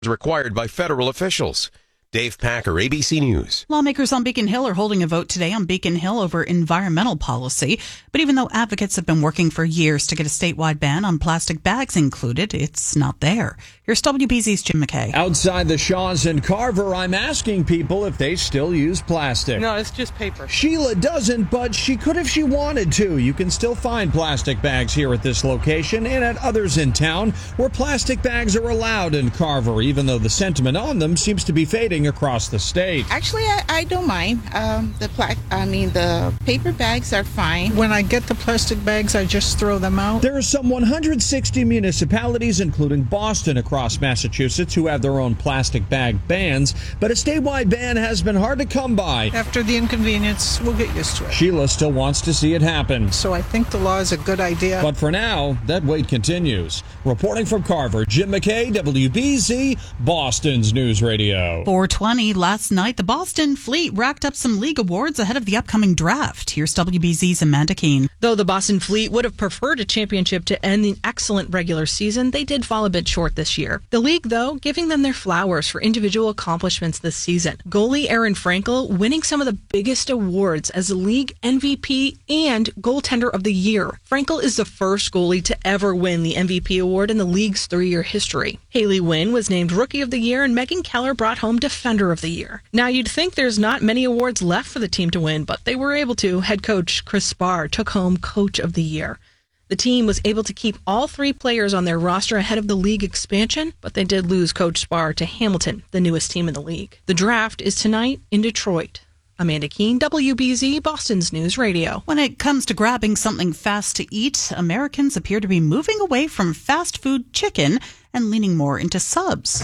required by federal officials. Dave Packer, ABC News. Lawmakers on Beacon Hill are holding a vote today on Beacon Hill over environmental policy. But even though advocates have been working for years to get a statewide ban on plastic bags included, it's not there. Here's WBZ's Jim McKay. Outside the Shaws and Carver, I'm asking people if they still use plastic. No, it's just paper. Sheila doesn't, but she could if she wanted to. You can still find plastic bags here at this location and at others in town where plastic bags are allowed in Carver, even though the sentiment on them seems to be fading across the state. Actually, I don't mind. The paper bags are fine. When I get the plastic bags, I just throw them out. There are some 160 municipalities, including Boston, across Massachusetts, who have their own plastic bag bans, but a statewide ban has been hard to come by. After the inconvenience, we'll get used to it. Sheila still wants to see it happen. So I think the law is a good idea. But for now, that wait continues. Reporting from Carver, Jim McKay, WBZ, Boston's News Radio. 4:20 last night, the Boston Fleet racked up some league awards ahead of the upcoming draft. Here's WBZ's Amanda Keene. Though the Boston Fleet would have preferred a championship to end the excellent regular season, they did fall a bit short this year. The league, though, giving them their flowers for individual accomplishments this season. Goalie Aaron Frankel winning some of the biggest awards as the league MVP and goaltender of the year. Frankel is the first goalie to ever win the MVP award in the league's 3-year history. Haley Wynn was named Rookie of the Year, and Megan Keller brought home Defender of the Year. Now, you'd think there's not many awards left for the team to win, but they were able to. Head coach Chris Spar took home Coach of the Year. The team was able to keep all 3 players on their roster ahead of the league expansion, but they did lose Coach Spar to Hamilton, the newest team in the league. The draft is tonight in Detroit. Amanda Keene, WBZ, Boston's News Radio. When it comes to grabbing something fast to eat, Americans appear to be moving away from fast food chicken and leaning more into subs.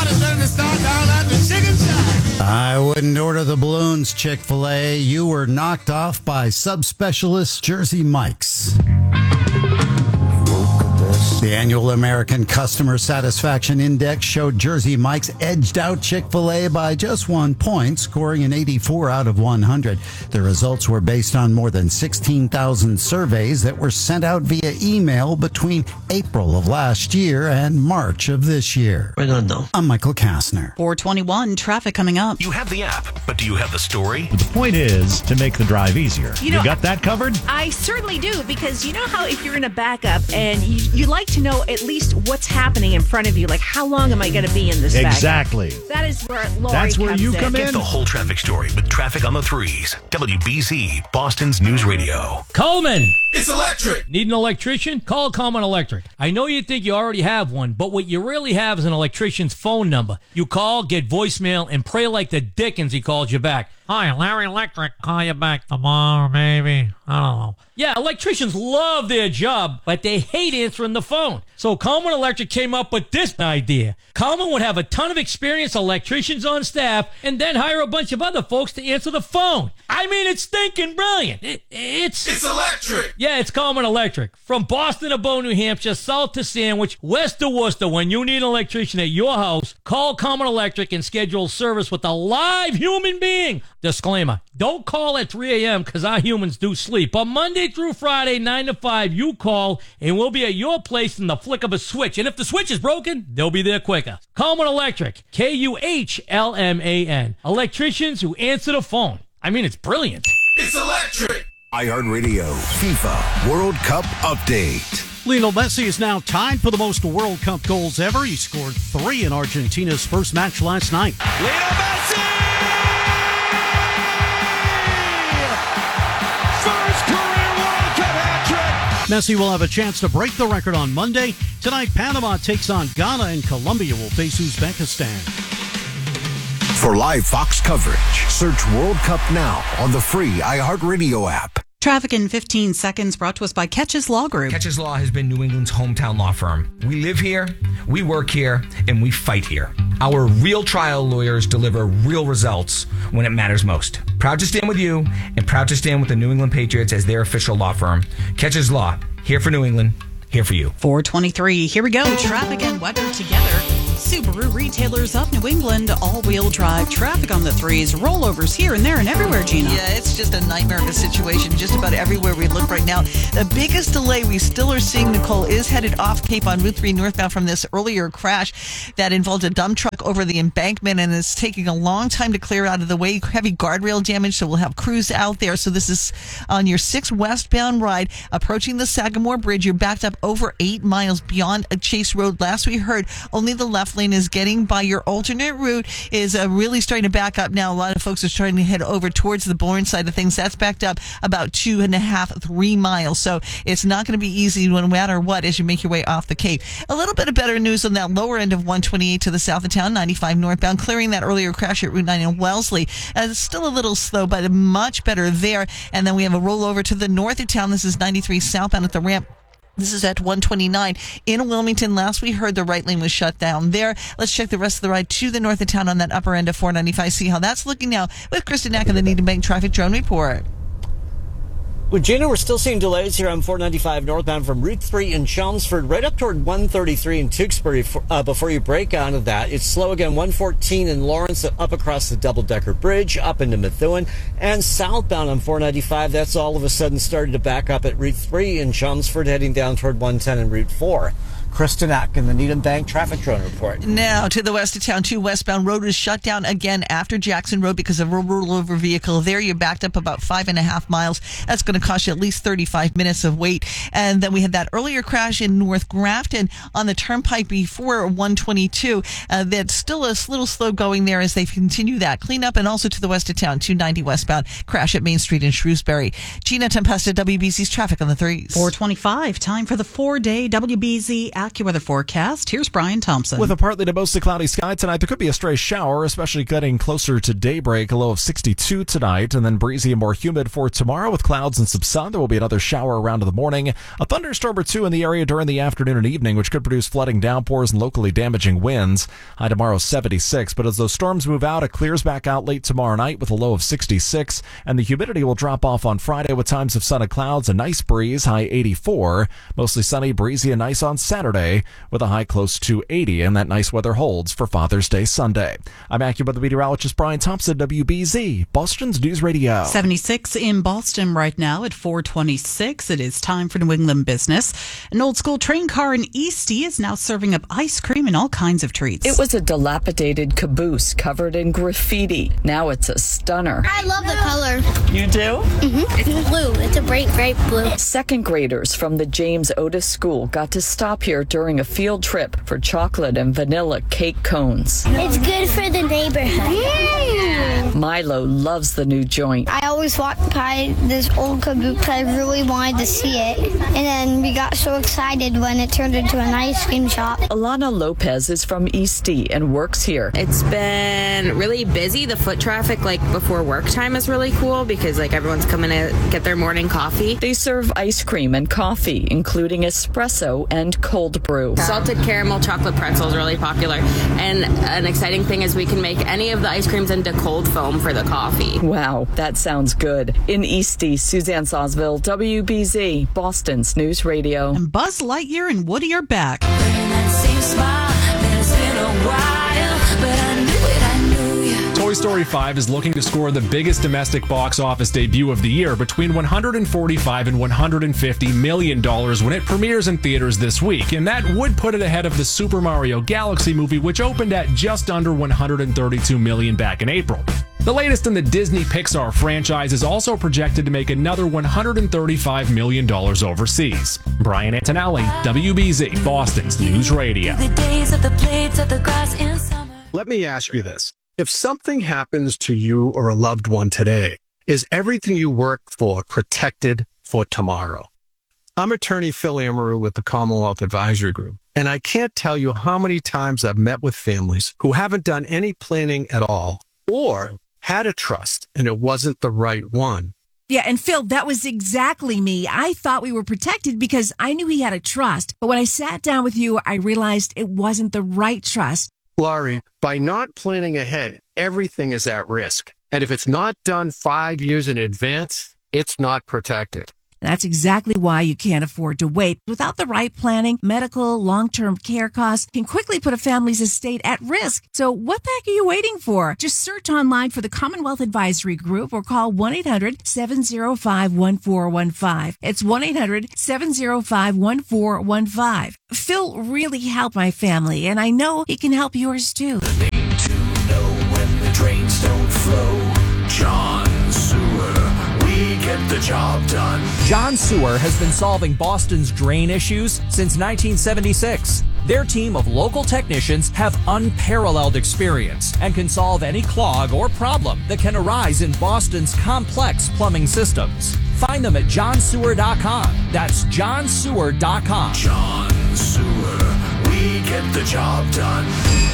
I wouldn't order the balloons, Chick-fil-A. You were knocked off by subspecialist Jersey Mike's. The annual American Customer Satisfaction Index showed Jersey Mike's edged out Chick-fil-A by just 1 point, scoring an 84 out of 100. The results were based on more than 16,000 surveys that were sent out via email between April of last year and March of this year. I'm Michael Kastner. 4:21, traffic coming up. You have the app, but do you have the story? The point is to make the drive easier. You got that covered? I certainly do, because you know how if you're in a backup and you like to know at least what's happening in front of you, like how long am I going to be in this Exactly. backup? That is where Lori That's where comes you come in. Get the whole traffic story with Traffic on the Threes. WBZ, Boston's News Radio. Coleman! It's electric! Need an electrician? Call Coleman Electric. I know you think you already have one, but what you really have is an electrician's phone number. You call, get voicemail, and pray like the dickens he calls you back. Hi, Larry Electric. Call you back tomorrow, maybe. I don't know. Yeah, electricians love their job, but they hate answering the phone. So Coleman Electric came up with this idea. Coleman would have a ton of experienced electricians on staff and then hire a bunch of other folks to answer the phone. I mean, it's stinking brilliant. It's electric! Yeah, it's Coleman Electric. From Boston to Bow, New Hampshire, south to Sandwich, west to Worcester, when you need an electrician at your house, call Coleman Electric and schedule service with a live human being. Disclaimer, don't call at 3 a.m. because our humans do sleep. But Monday through Friday, 9 to 5, you call and we'll be at your place in the flick of a switch. And if the switch is broken, they'll be there quicker. Coleman Electric, Kuhlman. Electricians who answer the phone. I mean, it's brilliant. It's electric! iHeartRadio FIFA World Cup Update. Lionel Messi is now tied for the most World Cup goals ever. He scored 3 in Argentina's first match last night. Lionel Messi! First career World Cup hat-trick! Messi will have a chance to break the record on Monday. Tonight, Panama takes on Ghana and Colombia will face Uzbekistan. For live Fox coverage, search World Cup now on the free iHeartRadio app. Traffic in 15 seconds brought to us by Ketch's Law Group. Ketch's Law has been New England's hometown law firm. We live here, we work here, and we fight here. Our real trial lawyers deliver real results when it matters most. Proud to stand with you and proud to stand with the New England Patriots as their official law firm. Ketch's Law, here for New England, here for you. 4:23, here we go. Traffic and weather together. Subaru retailers of New England, all-wheel drive traffic on the 3s, rollovers here and there and everywhere, Gina. Yeah, it's just a nightmare of a situation just about everywhere we look right now. The biggest delay we still are seeing, Nicole, is headed off Cape on Route 3 northbound from this earlier crash that involved a dump truck over the embankment, and it's taking a long time to clear out of the way. Heavy guardrail damage, so we'll have crews out there. So this is on your 6 westbound ride approaching the Sagamore Bridge. You're backed up over 8 miles beyond Chase Road. Last we heard, only the left lane is getting by. Your alternate route is really starting to back up now. A lot of folks are trying to head over towards the Bourne side of things. That's backed up about 2.5, 3 miles. So it's not going to be easy no matter what as you make your way off the Cape. A little bit of better news on that lower end of 128 to the south of town, 95 northbound, clearing that earlier crash at Route 9 in Wellesley. It's still a little slow, but much better there. And then we have a rollover to the north of town. This is 93 southbound at the ramp. This is at 129 in Wilmington. Last we heard, the right lane was shut down there. Let's check the rest of the ride to the north of town on that upper end of 495. See how that's looking now with Kristen Knack of the Needham Bank Traffic Drone Report. With Gina, we're still seeing delays here on 495 northbound from Route 3 in Chelmsford, right up toward 133 in Tewksbury before you break onto that. It's slow again, 114 in Lawrence, up across the double-decker bridge, up into Methuen, and southbound on 495. That's all of a sudden started to back up at Route 3 in Chelmsford, heading down toward 110 and Route 4. Kristen Ack in the Needham Bank Traffic Drone Report. Now to the west of town, 2 westbound road is shut down again after Jackson Road because of a rollover vehicle there. You're backed up about 5.5 miles. That's going to cost you at least 35 minutes of wait. And then we had that earlier crash in North Grafton on the turnpike before 122. That's still a little slow going there as they continue that cleanup. And also to the west of town, 290 westbound, crash at Main Street in Shrewsbury. Gina Tempesta, WBZ's traffic on the 3s. 425, time for the 4-day WBZ AccuWeather forecast. Here's Brian Thompson. With a partly to mostly cloudy sky tonight, there could be a stray shower, especially getting closer to daybreak. A low of 62 tonight, and then breezy and more humid for tomorrow with clouds and some sun. There will be another shower around in the morning. A thunderstorm or two in the area during the afternoon and evening, which could produce flooding, downpours, and locally damaging winds. High tomorrow 76, but as those storms move out, it clears back out late tomorrow night with a low of 66, and the humidity will drop off on Friday with times of sun and clouds, a nice breeze, high 84. Mostly sunny, breezy, and nice on Saturday with a high close to 80, and that nice weather holds for Father's Day Sunday. I'm AccuWeather meteorologist Brian Thompson, WBZ, Boston's News Radio. 76 in Boston right now at 426. It is time for New England business. An old school train car in Eastie is now serving up ice cream and all kinds of treats. It was a dilapidated caboose covered in graffiti. Now it's a stunner. I love the color. You do? Mm-hmm. It's blue. It's a bright blue. Second graders from the James Otis School got to stop here during a field trip for chocolate and vanilla cake cones. It's good for the neighborhood. Milo loves the new joint. I always walked by this old caboose because I really wanted to see it. And then we got so excited when it turned into an ice cream shop. Alana Lopez is from Eastie and works here. It's been really busy. The foot traffic before work time is really cool because everyone's coming to get their morning coffee. They serve ice cream and coffee, including espresso and cold brew. Salted caramel chocolate pretzel is really popular. And an exciting thing is we can make any of the ice creams into cold foam for the coffee. Wow, that sounds good. In Eastie, Suzanne Sawsville, WBZ, Boston's News Radio. And Buzz Lightyear and Woody are back. Toy Story 5 is looking to score the biggest domestic box office debut of the year, between $145 and $150 million when it premieres in theaters this week, and that would put it ahead of the Super Mario Galaxy movie, which opened at just under $132 million back in April. The latest in the Disney Pixar franchise is also projected to make another $135 million overseas. Brian Antonelli, WBZ, Boston's News Radio. Let me ask you this. If something happens to you or a loved one today, is everything you work for protected for tomorrow? I'm attorney Phil Amaru with the Commonwealth Advisory Group, and I can't tell you how many times I've met with families who haven't done any planning at all or had a trust and it wasn't the right one. Yeah, and Phil, that was exactly me. I thought we were protected because I knew he had a trust. But when I sat down with you, I realized it wasn't the right trust. Laurie, by not planning ahead, everything is at risk. And if it's not done 5 years in advance, it's not protected. That's exactly why you can't afford to wait. Without the right planning, medical, long-term care costs can quickly put a family's estate at risk. So what the heck are you waiting for? Just search online for the Commonwealth Advisory Group or call 1-800-705-1415. It's 1-800-705-1415. Phil really helped my family, and I know he can help yours too. Need to know when the drains don't flow. John Sewer, we get the job done. John Sewer has been solving Boston's drain issues since 1976. Their team of local technicians have unparalleled experience and can solve any clog or problem that can arise in Boston's complex plumbing systems. Find them at johnsewer.com. That's johnsewer.com. John Sewer, we get the job done.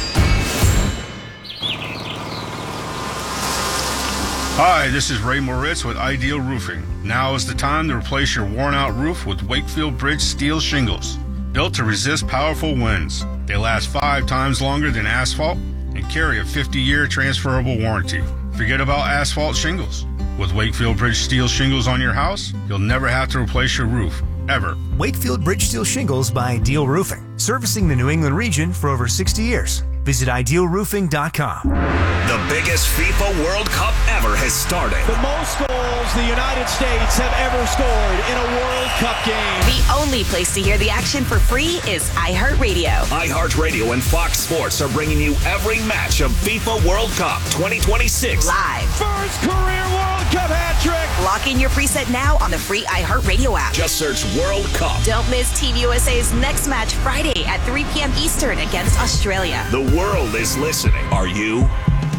Hi, this is Ray Moritz with Ideal Roofing. Now is the time to replace your worn-out roof with Wakefield Bridge steel shingles. Built to resist powerful winds, they last 5 times longer than asphalt and carry a 50-year transferable warranty. Forget about asphalt shingles. With Wakefield Bridge steel shingles on your house, you'll never have to replace your roof, ever. Wakefield Bridge Steel Shingles by Ideal Roofing, servicing the New England region for over 60 years. Visit idealroofing.com. The biggest FIFA World Cup ever has started. The most goals the United States have ever scored in a World Cup game. The only place to hear the action for free is iHeartRadio. iHeartRadio and Fox Sports are bringing you every match of FIFA World Cup 2026. Live. First career World Cup hat trick. Lock in your preset now on the free iHeartRadio app. Just search World Cup. Don't miss Team USA's next match Friday at 3 p.m. Eastern against Australia. The world is listening. Are you?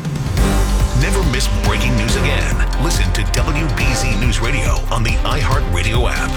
Never miss breaking news again. Listen to WBZ News Radio on the iHeartRadio app.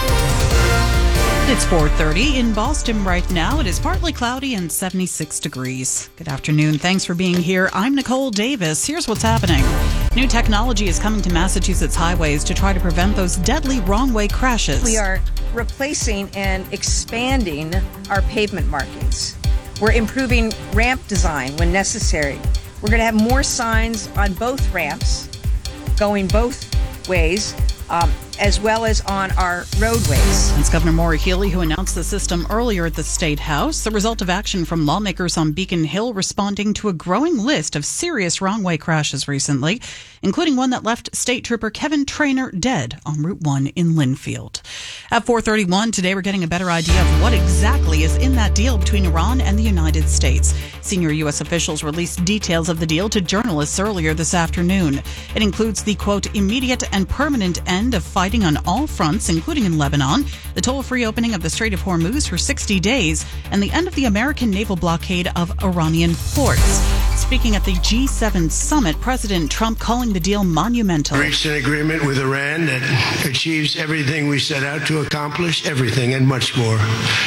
It's 4:30 in Boston right now. It is partly cloudy and 76 degrees. Good afternoon. Thanks for being here. I'm Nicole Davis. Here's what's happening. New technology is coming to Massachusetts highways to try to prevent those deadly wrong-way crashes. We are replacing and expanding our pavement markings. We're improving ramp design when necessary. We're going to have more signs on both ramps going both ways, as well as on our roadways. It's Governor Maura Healey who announced the system earlier at the State House, the result of action from lawmakers on Beacon Hill responding to a growing list of serious wrong-way crashes recently, including one that left State Trooper Kevin Traynor dead on Route 1 in Linfield. At 4:31 today, we're getting a better idea of what exactly is in that deal between Iran and the United States. Senior U.S. officials released details of the deal to journalists earlier this afternoon. It includes the, quote, immediate and permanent end of fighting on all fronts, including in Lebanon, the toll-free opening of the Strait of Hormuz for 60 days, and the end of the American naval blockade of Iranian ports. Speaking at the G7 summit, President Trump calling the deal monumental. Reached an agreement with Iran that achieves everything we set out to accomplish, everything and much more.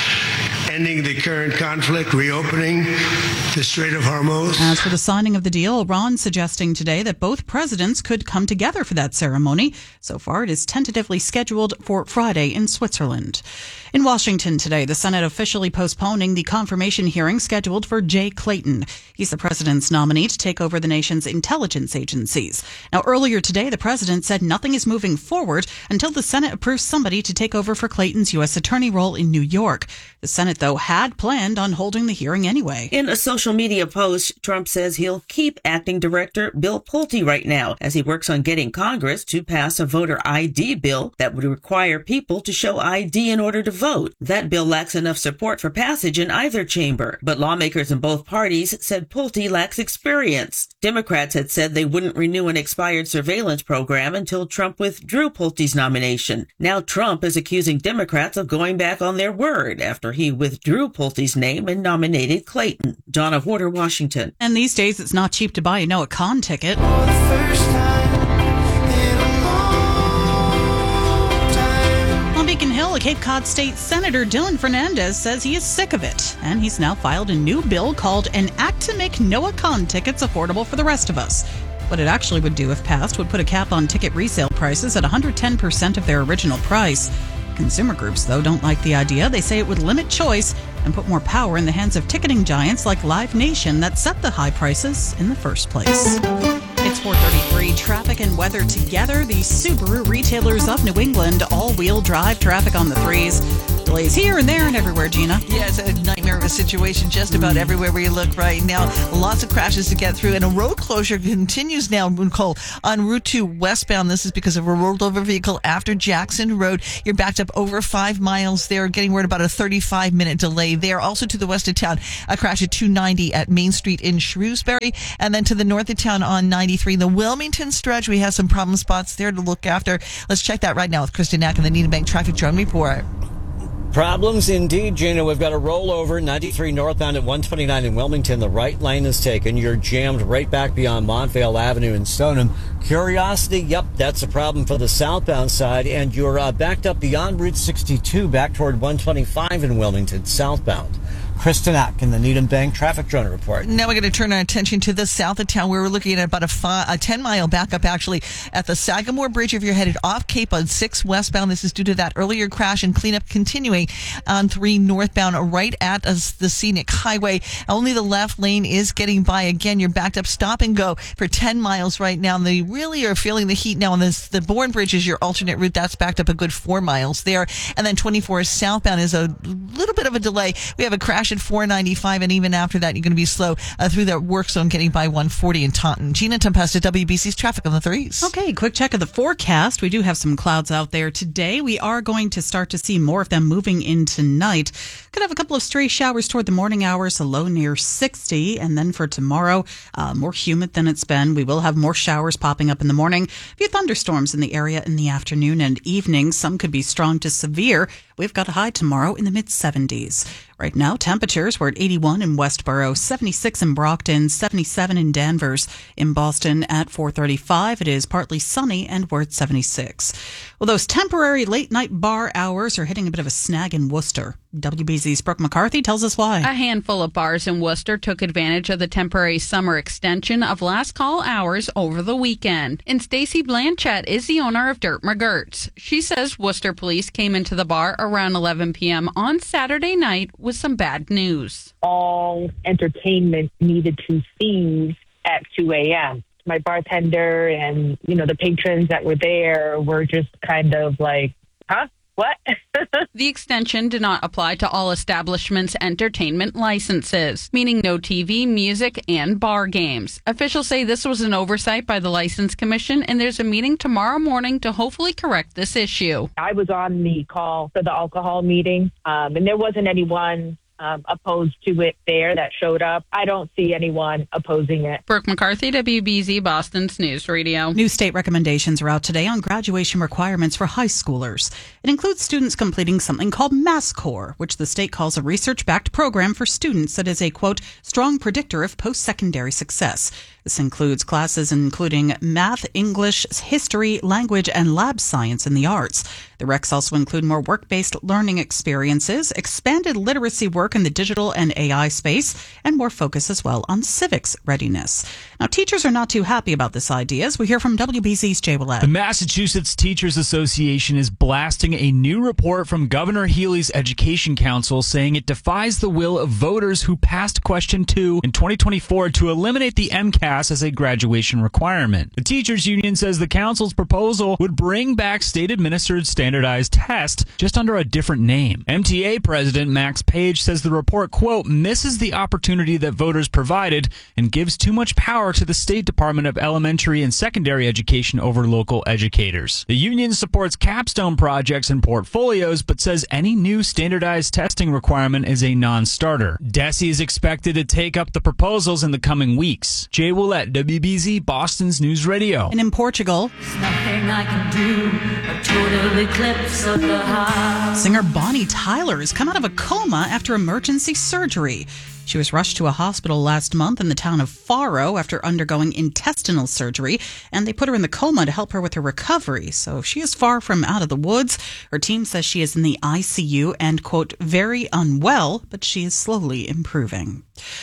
Ending the current conflict, reopening the Strait of Hormuz. As for the signing of the deal, Iran suggesting today that both presidents could come together for that ceremony. So far, it is tentatively scheduled for Friday in Switzerland. In Washington today, the Senate officially postponing the confirmation hearing scheduled for Jay Clayton. He's the president's nominee to take over the nation's intelligence agencies. Now, earlier today, the president said nothing is moving forward until the Senate approves somebody to take over for Clayton's U.S. attorney role in New York. The Senate, though, had planned on holding the hearing anyway. In a social media post, Trump says he'll keep acting director Bill Pulte right now as he works on getting Congress to pass a voter ID bill that would require people to show ID in order to vote. That bill lacks enough support for passage in either chamber, but lawmakers in both parties said Pulte lacks experience. Democrats had said they wouldn't renew an expired surveillance program until Trump withdrew Pulte's nomination. Now Trump is accusing Democrats of going back on their word after he withdrew Pulte's name and nominated Clayton. Donna Horter, Washington. And these days, it's not cheap to buy a Noah Kahn ticket. On Beacon Hill, a Cape Cod State Senator Dylan Fernandez says he is sick of it, and he's now filed a new bill called an Act to Make Noah Kahn tickets affordable for the rest of us. What it actually would do if passed would put a cap on ticket resale prices at 110% of their original price. Consumer groups, though, don't like the idea. They say it would limit choice and put more power in the hands of ticketing giants like Live Nation that set the high prices in the first place. It's 4:33. 4:30, traffic and weather together. The Subaru retailers of New England, all-wheel drive traffic on the 3s. Delays here and there and everywhere, Gina. Yeah, it's a nightmare of a situation just about everywhere where you look right now. Lots of crashes to get through, and a road closure continues now, Nicole, on Route 2 westbound. This is because of a rolled over vehicle after Jackson Road. You're backed up over 5 miles there, getting worried about a 35-minute delay there. Also to the west of town, a crash at 290 at Main Street in Shrewsbury, and then to the north of town on 93. The Wilmington stretch, we have some problem spots there to look after. Let's check that right now with Kristen Knack and the Needham Bank Traffic Drone Report. Problems indeed, Gina. We've got a rollover 93 northbound at 129 in Wilmington. The right lane is taken. You're jammed right back beyond Montvale Avenue in Stoneham. Curiosity, yep, that's a problem for the southbound side. And you're backed up beyond Route 62 back toward 125 in Wilmington southbound. Kristen Ack in the Needham Bank Traffic Drone Report. Now we're going to turn our attention to the south of town, where we're looking at about a 10-mile backup, actually, at the Sagamore Bridge. If you're headed off Cape on 6 westbound, this is due to that earlier crash, and cleanup continuing on 3 northbound right at the scenic highway. Only the left lane is getting by. Again, you're backed up stop and go for 10 miles right now. And they really are feeling the heat now on the Bourne Bridge is your alternate route. That's backed up a good 4 miles there. And then 24 southbound is a little bit of a delay. We have a crash at 495, and even after that, you're going to be slow through that work zone getting by 140 in Taunton. Gina Tempesta, WBC's traffic on the 3s. Okay, quick check of the forecast. We do have some clouds out there today. We are going to start to see more of them moving in tonight. Could have a couple of stray showers toward the morning hours, a low near 60. And then for tomorrow, more humid than it's been. We will have more showers popping up in the morning. A few thunderstorms in the area in the afternoon and evening. Some could be strong to severe. We've got a high tomorrow in the mid-70s. Right now, temperatures were at 81 in Westboro, 76 in Brockton, 77 in Danvers. In Boston at 4:35, it is partly sunny and we're at 76. Well, those temporary late-night bar hours are hitting a bit of a snag in Worcester. WBZ's Brooke McCarthy tells us why. A handful of bars in Worcester took advantage of the temporary summer extension of last call hours over the weekend. And Stacy Blanchett is the owner of Dirt McGurt's. She says Worcester police came into the bar around 11 p.m. on Saturday night with some bad news. All entertainment needed to cease at 2 a.m. My bartender and, the patrons that were there were just kind of like, huh? What? The extension did not apply to all establishments' entertainment licenses, meaning no TV, music, and bar games. Officials say this was an oversight by the License Commission, and there's a meeting tomorrow morning to hopefully correct this issue. I was on the call for the alcohol meeting, and there wasn't anyone opposed to it there that showed up. I don't see anyone opposing it. Brooke McCarthy, WBZ Boston's News Radio. New state recommendations are out today on graduation requirements for high schoolers. It includes students completing something called MassCore, which the state calls a research-backed program for students that is a, quote, strong predictor of post-secondary success. This includes classes including math, English, history, language, and lab science in the arts. The recs also include more work-based learning experiences, expanded literacy work in the digital and AI space, and more focus as well on civics readiness. Now, teachers are not too happy about this idea, as we hear from WBZ's Jay Willett. The Massachusetts Teachers Association is blasting a new report from Governor Healey's Education Council saying it defies the will of voters who passed Question 2 in 2024 to eliminate the MCAS as a graduation requirement. The teachers union says the council's proposal would bring back state-administered standardized tests just under a different name. MTA President Max Page says the report, quote, misses the opportunity that voters provided and gives too much power to the State Department of Elementary and Secondary Education over local educators. The union supports capstone projects and portfolios, but says any new standardized testing requirement is a non-starter. DESE is expected to take up the proposals in the coming weeks. Jay Willett, WBZ, Boston's News Radio. And in Portugal, nothing I can do, a total eclipse of the heart. Singer Bonnie Tyler has come out of a coma after emergency surgery. She was rushed to a hospital last month in the town of Faro after undergoing intestinal surgery, and they put her in the coma to help her with her recovery. So she is far from out of the woods. Her team says she is in the ICU and, quote, very unwell, but she is slowly improving.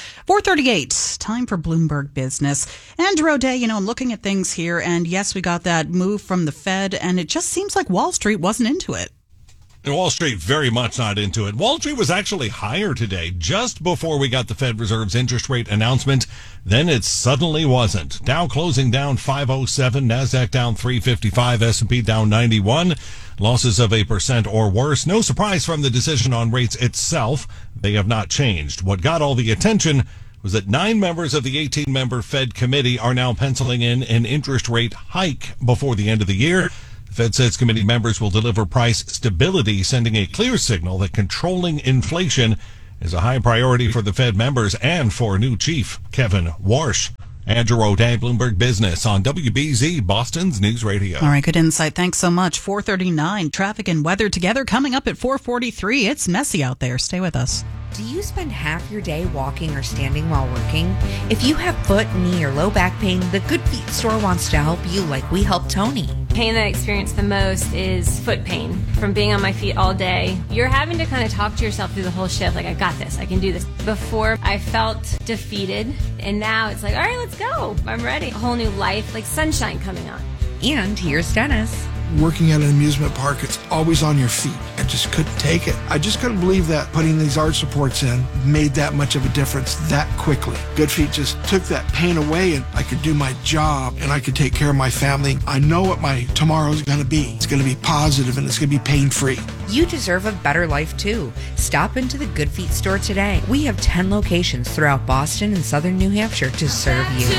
4:38, time for Bloomberg Business. Andrew O'Day, I'm looking at things here, and yes, we got that move from the Fed, and it just seems like Wall Street wasn't into it. Wall Street very much not into it. Wall Street was actually higher today, just before we got the Fed Reserve's interest rate announcement. Then it suddenly wasn't. Dow closing down 507, NASDAQ down 355, S&P down 91. Losses of 1% or worse. No surprise from the decision on rates itself. They have not changed. What got all the attention was that 9 members of the 18-member Fed committee are now penciling in an interest rate hike before the end of the year. The Fed says committee members will deliver price stability, sending a clear signal that controlling inflation is a high priority for the Fed members and for new chief Kevin Warsh. Andrew O'Day, Bloomberg Business on WBZ, Boston's News Radio. All right, good insight. Thanks so much. 4:39, traffic and weather together coming up at 4:43. It's messy out there. Stay with us. Do you spend half your day walking or standing while working? If you have foot, knee, or low back pain, the Good Feet store wants to help you like we helped Tony. Pain that I experience the most is foot pain from being on my feet all day. You're having to kind of talk to yourself through the whole shift, like, I got this, I can do this. Before, I felt defeated, and now it's like, all right, let's go. I'm ready. A whole new life, like sunshine coming on. And here's Dennis. Working at an amusement park, it's always on your feet. I just couldn't take it. I just couldn't believe that putting these arch supports in made that much of a difference that quickly. Good Feet just took that pain away, and I could do my job and I could take care of my family. I know what my tomorrow's going to be. It's going to be positive and it's going to be pain-free. You deserve a better life too. Stop into the Good Feet store today. We have 10 locations throughout Boston and southern New Hampshire to serve you.